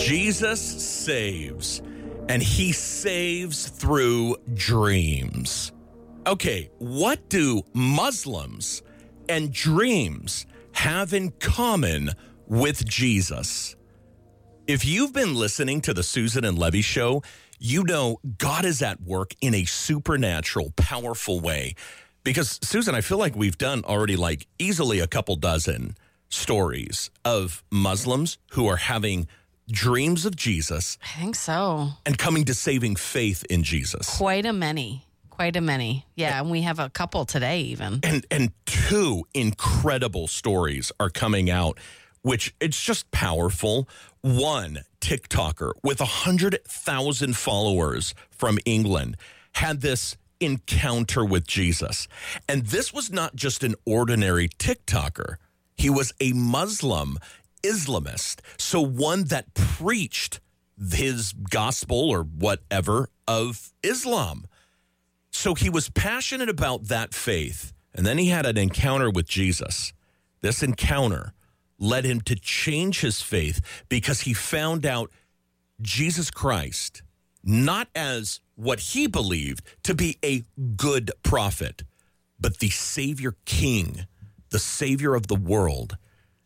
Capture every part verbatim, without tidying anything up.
Jesus saves, and he saves through dreams. Okay, what do Muslims and dreams have in common with Jesus? If you've been listening to the Susan and Levy show, you know God is at work in a supernatural, powerful way. Because, Susan, I feel like we've done already like easily a couple dozen stories of Muslims who are having dreams of Jesus. I think so. And coming to saving faith in Jesus. Quite a many. Quite a many. Yeah, and we have a couple today even. And and two incredible stories are coming out, which it's just powerful. One TikToker with one hundred thousand followers from England had this encounter with Jesus. And this was not just an ordinary TikToker. He was a Muslim Islamist. So one that preached his gospel or whatever of Islam. So he was passionate about that faith. And then he had an encounter with Jesus. This encounter led him to change his faith because he found out Jesus Christ, not as what he believed to be a good prophet, but the Savior King, the Savior of the world.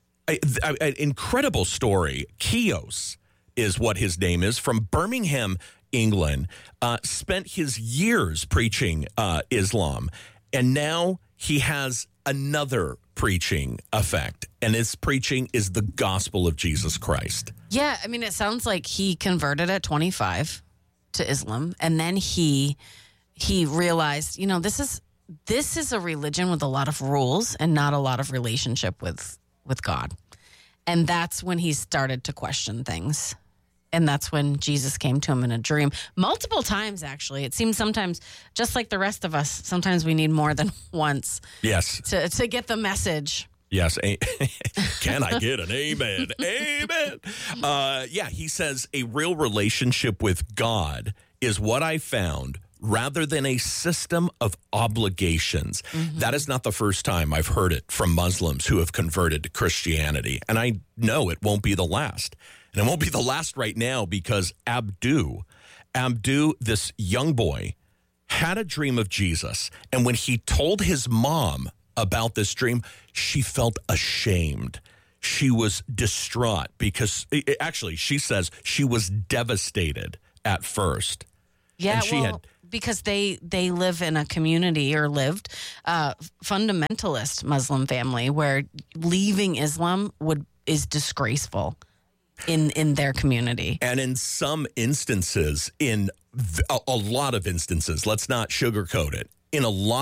An incredible story. Kios is what his name is, from Birmingham, England, uh, spent his years preaching uh, Islam, and now he has another preaching effect, and his preaching is the gospel of Jesus Christ. Yeah, I mean, it sounds like he converted at twenty-five to Islam, and then he he realized, you know, this is this is a religion with a lot of rules and not a lot of relationship with with God, and that's when he started to question things. And that's when Jesus came to him in a dream. Multiple times, actually. It seems sometimes, just like the rest of us, sometimes we need more than once. Yes. To, to get the message. Yes. Can I get an amen? Amen. Uh, yeah, he says a real relationship with God is what I found rather than a system of obligations. Mm-hmm. That is not the first time I've heard it from Muslims who have converted to Christianity. And I know it won't be the last. And it won't be the last right now because Abdu, Abdu, this young boy, had a dream of Jesus. And when he told his mom about this dream, she felt ashamed. She was distraught because, actually, she says she was devastated at first. Yeah, and she well, had, because they, they live in a community or lived uh, fundamentalist Muslim family where leaving Islam would is disgraceful in in their community. And in some instances, in a, a lot of instances, let's not sugarcoat it, in a lot